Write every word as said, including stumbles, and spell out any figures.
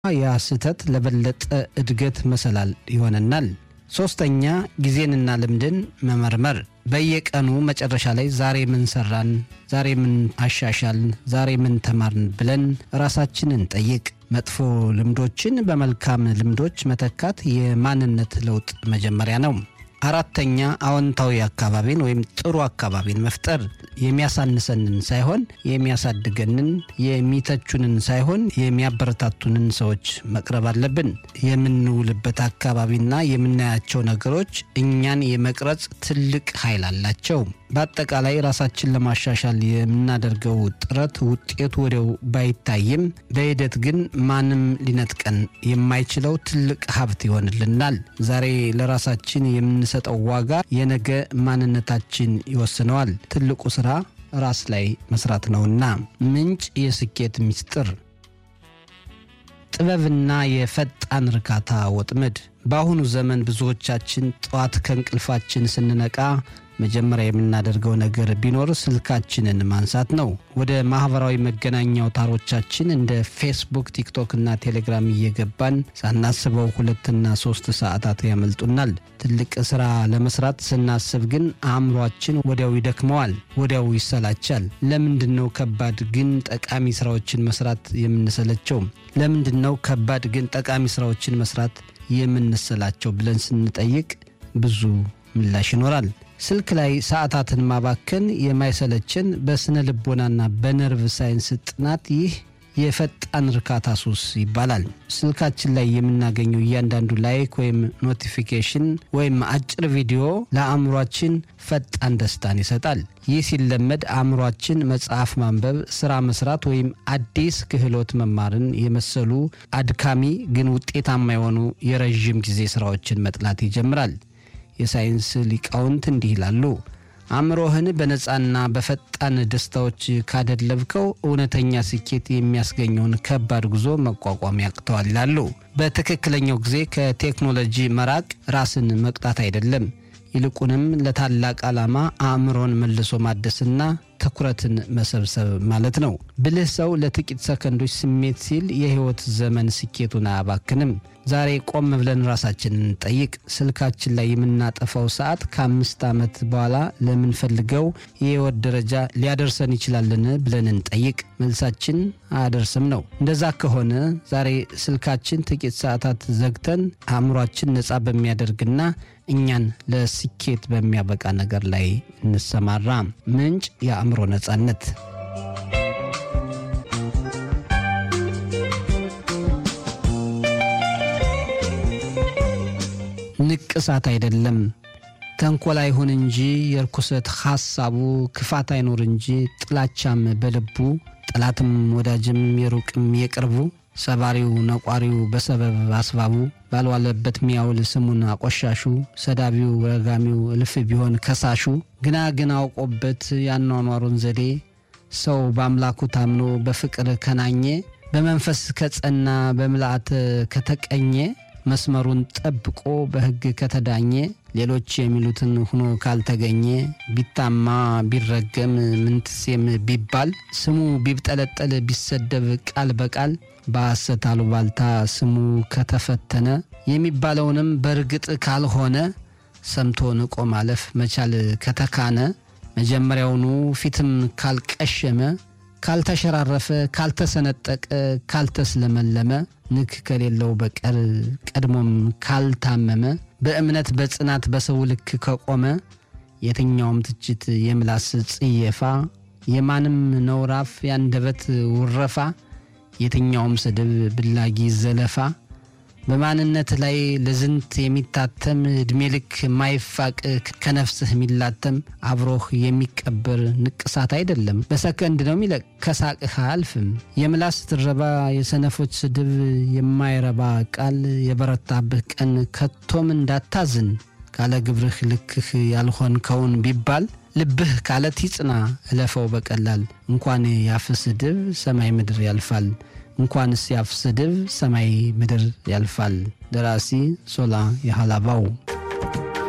ያ ስህተት ለበለጠ እድገት መሰላል ይሆነናል። ሶስተኛ ጊዜንና ልምድን መመርመር። በየቀኑ መጨረሻ ላይ ዛሬ ምን ሰራን፣ ዛሬ ምን አሻሻልን፣ ዛሬ ምን ተማርን ብለን ራሳችንን ጠይቅ። መጥፎ ልምዶችን በመልካም ልምዶች መተካት የማንነት ለውጥ መጀመሪያ ነው። አራተኛ አዎንታዊ አካባቢን ወይም ጥሩ አካባቢን መፍጠር። የሚያሳንሰንን ሳይሆን የሚያሳድገንን፣ የሚተቹንን ሳይሆን የሚያበረታቱንን ሰዎች መቅረብ አለብን። የምንውልበት አካባቢና የምናያቸው ነገሮች እኛን የመቅረጽ ትልቅ ኃይል አላቸው። በአጠቃላይ ራሳችን ለማሻሻል የምናደርገው ጥረት ውጤቱ ወዲያው ባይታይም በሂደት ግን ማንም ሊነጥቀን የማይችለው ትልቅ ሀብት ይሆንልናል። ዛሬ ለራሳችን የምንሰጠው ዋጋ የነገ ማንነታችን ይወስነዋል። ትልቁ ስራ ራስ ላይ መስራት ነውና። ምንጭ የስኬት ምስጢር ጥበብና የፈጣን እርካታ ወጥመድ። በአሁኑ ዘመን ብዙዎቻችን ጧት ከእንቅልፋችን ስንነቃ መጀመሪያ የምናደርገው ነገር ቢኖር ስልካችንን ማንሳት ነው። ወደ ማህበራዊ መገናኛ አውታሮቻችን እንደ ፌስቡክ፣ ቲክቶክ እና ቴሌግራም እየገባን ሳናስበው ሁለትና ሶስት ሰዓታት ያመልጡናል። ትልቅ ስራ ለመስራት ስናስብ ግን አእምሯችን ወዲያው ይደክመዋል፣ ወዲያው ይሰላቻል። ለምንድነው ከባድ ግን ጠቃሚ ስራዎችን መስራት የምንሰለቸው? ለምንድነው ከባድ ግን ጠቃሚ ስራዎችን መስራት የምንሰላቸው ብለን ስንጠይቅ ብዙ ምላሽ ይኖራል። ስልክ ላይ ሰዓታትን ማባከን የማይሰለችን በስነ ልቦናና በነርቭ ሳይንስ ጥናት ይህ የፈጣን እርካታ ሱስ ይባላል። ስልካችን ላይ የምናገኘው እያንዳንዱ ላይክ ወይም ኖቲፊኬሽን ወይም አጭር ቪዲዮ ለአእምሯችን ፈጣን ደስታን ይሰጣል። ይህ ሲለመድ አእምሯችን መጽሐፍ ማንበብ፣ ስራ መስራት ወይም አዲስ ክህሎት መማርን የመሰሉ አድካሚ ግን ውጤታማ የሆኑ የረጅም ጊዜ ስራዎችን መጥላት ይጀምራል። የሳይንስ ሊቃውንት እንዲህ ይላሉ፣ አእምሮህን በነፃና በፈጣን ደስታዎች ካደለብከው እውነተኛ ስኬት የሚያስገኘውን ከባድ ጉዞ መቋቋም ያቅተዋል ይላሉ። በትክክለኛው ጊዜ ከቴክኖሎጂ መራቅ ራስን መቅጣት አይደለም፣ ይልቁንም ለታላቅ ዓላማ አእምሮን መልሶ ማደስና ትኩረትን መሰብሰብ ማለት ነው። ብልህ ሰው ለጥቂት ሰከንዶች ስሜት ሲል የህይወት ዘመን ስኬቱን አያባክንም። ዛሬ ቆም ብለን ራሳችንን ጠይቅ። ስልካችን ላይ የምናጠፋው ሰዓት ከአምስት ዓመት በኋላ ለምንፈልገው የህይወት ደረጃ ሊያደርሰን ይችላልን ብለን እንጠይቅ። መልሳችን አያደርስም ነው። እንደዛ ከሆነ ዛሬ ስልካችን ጥቂት ሰዓታት ዘግተን አእምሯችን ነፃ በሚያደርግና እኛን ለስኬት በሚያበቃ ነገር ላይ እንሰማራ። ምንጭ የአእምሮ ነፃነት። ንቅሳት አይደለም ተንኮል አይሁን እንጂ የርኩሰት ሐሳቡ፣ ክፋት አይኖር እንጂ ጥላቻም በልቡ፣ ጠላትም ወዳጅም የሩቅም የቅርቡ፣ ሰባሪው ነቋሪው በሰበብ አስባቡ፣ ባልዋለበት ሚያውል ስሙን አቆሻሹ፣ ሰዳቢው ረጋሚው እልፍ ቢሆን ከሳሹ፣ ግና ግን አውቆበት ያኗኗሩን ዘዴ፣ ሰው በአምላኩ ታምኖ በፍቅር ከናኘ፣ በመንፈስ ከጸና በምልአት ከተቀኘ፣ መስመሩን ጠብቆ በሕግ ከተዳኘ፣ ሌሎች የሚሉትን ሆኖ ካልተገኘ፣ ቢታማ ቢረገም ምንትሴም ቢባል፣ ስሙ ቢብጠለጠል ቢሰደብ ቃል በቃል፣ በሐሰት አሉባልታ ስሙ ከተፈተነ፣ የሚባለውንም በርግጥ ካልሆነ፣ ሰምቶ ንቆ ማለፍ መቻል ከተካነ፣ መጀመሪያውኑ ፊትም ካልቀሸመ፣ ካልተሸራረፈ ካልተሰነጠቀ ካልተስለመለመ፣ ንክ ከሌለው በቀር ቀድሞም ካልታመመ፣ በእምነት በጽናት በሰው ልክ ከቆመ፣ የትኛውም ትችት የምላስ ጽየፋ፣ የማንም ነውራፍ ያንደበት ውረፋ፣ የትኛውም ስድብ ብላጊ ዘለፋ፣ በማንነት ላይ ለዝንት የሚታተም እድሜ ልክ ማይፋቅ ከነፍስህ የሚላተም አብሮህ የሚቀበር ንቅሳት አይደለም። በሰከንድ ነው የሚለቅ ከሳቅህ አልፍም። የምላስ ትረባ የሰነፎች ስድብ የማይረባ ቃል የበረታብህ ቀን ከቶም እንዳታዝን። ካለ ግብርህ ልክህ ያልሆንከውን ቢባል ልብህ ካለት ይጽና እለፈው በቀላል። እንኳን ያፍ ስድብ ሰማይ ምድር ያልፋል፣ እንኳንስ ያፍ ስድብ ሰማይ ምድር ያልፋል። ደራሲ ሶላ የሐላባው።